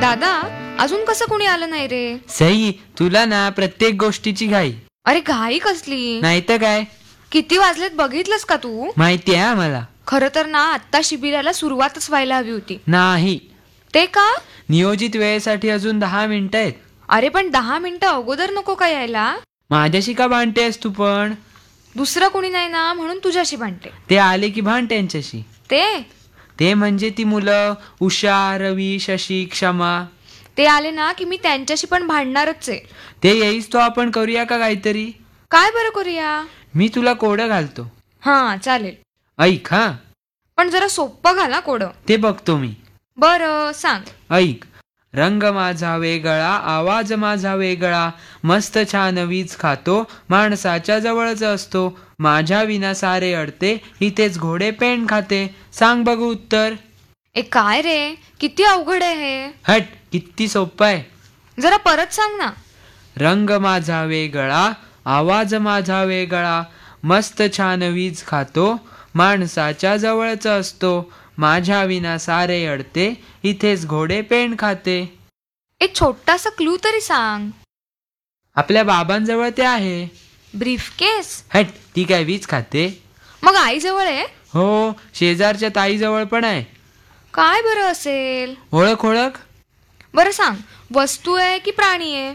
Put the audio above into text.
दादा, अजून कसं कोणी आलं नाही रे? सई, तुला ना प्रत्येक गोष्टीची घाई. अरे घाई कसली? नाही तर काय, किती वाजलेत बघितलंस का तू? माहिती आहे आम्हाला. खरं तर ना आत्ता शिबिराला सुरुवातच व्हायला हवी होती. नाही, ते का? नियोजित वेळेसाठी अजून 10 मिनिटं आहेत. अरे पण 10 मिनिटं अगोदर नको का यायला? माझ्याशी का भांडतेस तू पण? दुसरं कोणी नाही ना म्हणून तुझ्याशी भांडते. ते आले की भांड त्यांच्याशी. ते म्हणजे ती मुलं उषा, रवी, शशी, क्षमा. ते आले ना की मी त्यांच्याशी पण भांडणारच आहे. ते येईस तो आपण करूया का काहीतरी? काय बरं करूया? मी तुला कोडं घालतो. हा चालेल, ऐक हा. पण जरा सोप्पं घाला कोड. ते बघतो मी. बरं सांग. ऐक. रंग माझा वेगळा, आवाज माझा वेगळा, मस्त छान वीज खातो, माणसाच्या जवळच असतो, माझ्या विना सारे अडते, इथेच घोडे पेंड खाते. सांग बघू उत्तर. ए काय रे, किती अवघड आहे हे. हट, किती सोपं आहे. जरा परत सांग ना. रंग माझा वेगळा, आवाज माझा वेगळा, मस्त छान वीज खातो, माणसाच्या जवळच असतो, माझ्या विना सारे अडते, इथेच घोडे पेंड खाते. एक छोटासा क्लू तरी सांग. आपल्या बाबांजवळ ते आहे. ब्रीफकेस? हट, ती काय वीज खाते? मग आई जवळ आहे? हो, शेजारच्या ताईजवळ पण आहे. काय बरं असेल? ओळख. बरं सांग, वस्तू आहे की प्राणी आहे?